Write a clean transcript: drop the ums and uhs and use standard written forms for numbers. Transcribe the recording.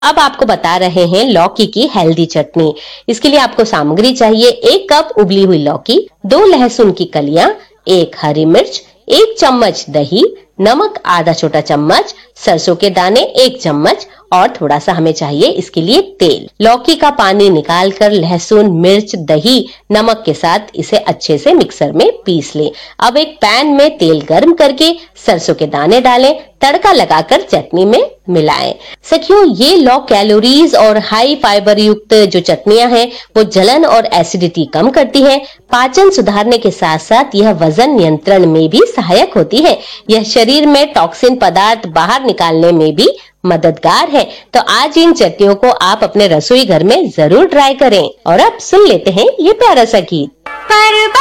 अब आपको बता रहे हैं लौकी की हेल्दी चटनी। इसके लिए आपको सामग्री चाहिए 1 कप उबली हुई लौकी, 2 लहसुन की कलियां, 1 हरी मिर्च, 1 चम्मच दही, नमक आधा छोटा चम्मच, सरसों के दाने 1 चम्मच और थोड़ा सा हमें चाहिए इसके लिए तेल। लौकी का पानी निकालकर लहसुन, मिर्च, दही, नमक के साथ इसे अच्छे से मिक्सर में पीस लें। अब एक पैन में तेल गर्म करके सरसों के दाने डालें, तड़का लगाकर चटनी में मिलाएं। सखियों, ये लो कैलोरीज और हाई फाइबर युक्त जो चटनियां हैं वो जलन और एसिडिटी कम करती हैं, पाचन सुधारने के साथ साथ यह वजन नियंत्रण में भी सहायक होती है। यह शरीर में टॉक्सिन पदार्थ बाहर निकालने में भी मददगार है। तो आज इन चटनियों को आप अपने रसोई घर में जरूर ट्राई करें। और अब सुन लेते हैं ये प्यारा सा गीत।